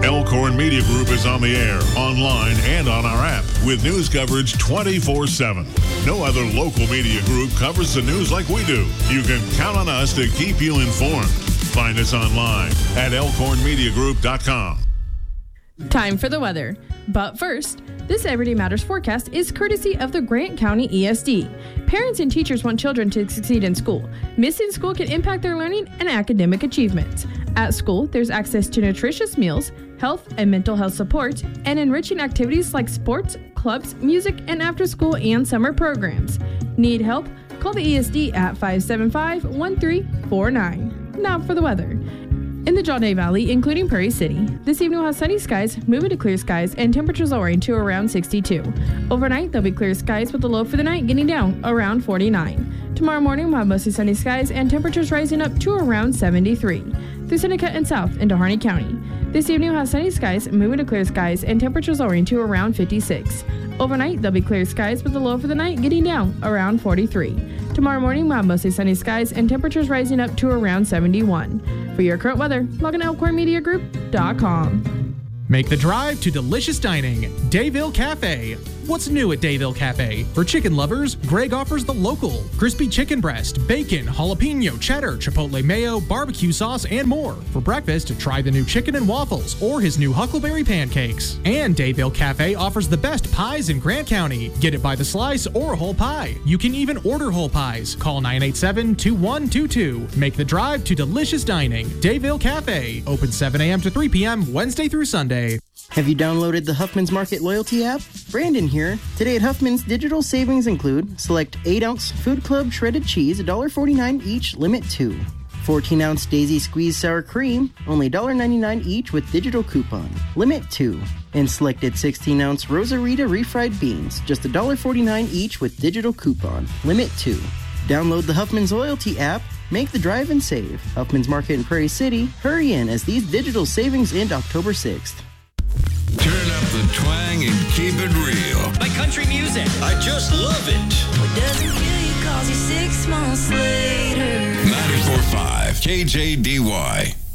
Elkhorn Media Group is on the air, online, and on our app with news coverage 24/7. No other local media group covers the news like we do. You can count on us to keep you informed. Find us online at elkhornmediagroup.com. Time for the weather. But first, this Everyday Matters forecast is courtesy of the Grant County ESD. Parents and teachers want children to succeed in school. Missing school can impact their learning and academic achievements. At school, there's access to nutritious meals, health and mental health support, and enriching activities like sports, clubs, music, and after-school and summer programs. Need help? Call the ESD at 575-1349. Now for the weather. In the John Day Valley, including Prairie City, this evening we'll have sunny skies, moving to clear skies, and temperatures lowering to around 62. Overnight, there'll be clear skies with the low for the night getting down around 49. Tomorrow morning, we'll have mostly sunny skies and temperatures rising up to around 73. Through Seneca and south into Harney County. This evening we'll have sunny skies, moving to clear skies, and temperatures lowering to around 56. Overnight, there'll be clear skies with the low for the night getting down around 43. Tomorrow morning, we'll have mostly sunny skies and temperatures rising up to around 71. For your current weather, log on to elkhornmediagroup.com. Make the drive to delicious dining, Dayville Cafe. What's new at Dayville Cafe? For chicken lovers, Greg offers the local crispy chicken breast, bacon, jalapeno, cheddar, chipotle mayo, barbecue sauce, and more. For breakfast, try the new chicken and waffles or his new huckleberry pancakes. And Dayville Cafe offers the best pies in Grant County. Get it by the slice or a whole pie. You can even order whole pies. Call 987-2122. Make the drive to delicious dining, Dayville Cafe. Open 7 a.m. to 3 p.m. Wednesday through Sunday. Have you downloaded the Huffman's Market Loyalty app? Brandon here. Today at Huffman's, digital savings include select 8-ounce Food Club shredded cheese, $1.49 each, limit 2. 14-ounce Daisy Squeeze Sour Cream, only $1.99 each with digital coupon, limit 2. And selected 16-ounce Rosarita refried beans, just $1.49 each with digital coupon, limit 2. Download the Huffman's Loyalty app. Make the drive and save. Huffman's Market in Prairie City. Hurry in as these digital savings end October 6th. Turn up the twang and keep it real. My country music. I just love it. What doesn't kill you calls you 6 months later. 94.5 KJDY.